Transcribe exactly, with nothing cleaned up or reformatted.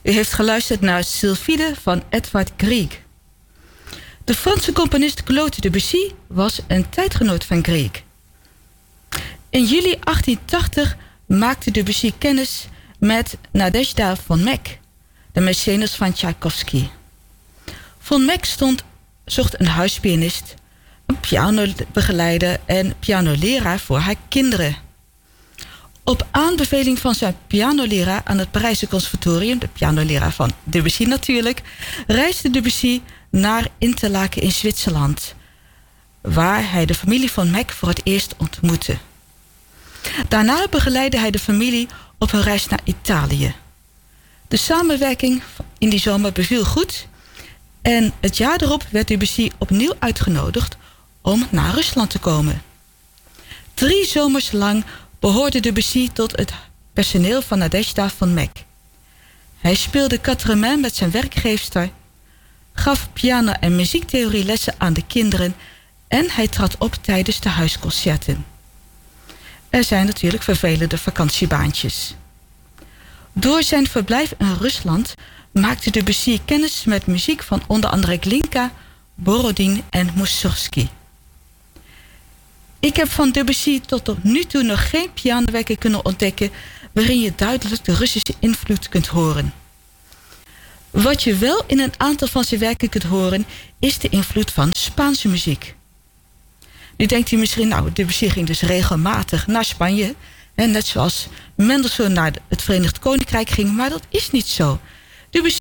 U heeft geluisterd naar Sylphide van Edvard Grieg. De Franse componist Claude Debussy was een tijdgenoot van Grieg. In juli achttien tachtig maakte Debussy kennis met Nadezhda von Meck, de mecenas van Tchaikovsky. Von Meck stond, zocht een huispianist, een pianobegeleider en pianoleraar voor haar kinderen. Op aanbeveling van zijn pianoleraar aan het Parijse Conservatorium, de pianoleraar van Debussy natuurlijk, reisde Debussy naar Interlaken in Zwitserland, waar hij de familie von Meck voor het eerst ontmoette. Daarna begeleidde hij de familie op een reis naar Italië. De samenwerking in die zomer beviel goed en het jaar erop werd Debussy opnieuw uitgenodigd om naar Rusland te komen. Drie zomers lang behoorde Debussy tot het personeel van Nadezhda von Meck. Hij speelde quatre-mains met zijn werkgeefster, gaf piano- en muziektheorielessen aan de kinderen en hij trad op tijdens de huisconcerten. Er zijn natuurlijk vervelende vakantiebaantjes. Door zijn verblijf in Rusland maakte Debussy kennis met muziek van onder andere Glinka, Borodin en Mussorgsky. Ik heb van Debussy tot nu toe nog geen pianowerken kunnen ontdekken waarin je duidelijk de Russische invloed kunt horen. Wat je wel in een aantal van zijn werken kunt horen is de invloed van Spaanse muziek. Nu denkt u misschien, nou, Debussy ging dus regelmatig naar Spanje, net zoals Mendelssohn naar het Verenigd Koninkrijk ging, maar dat is niet zo. Debussy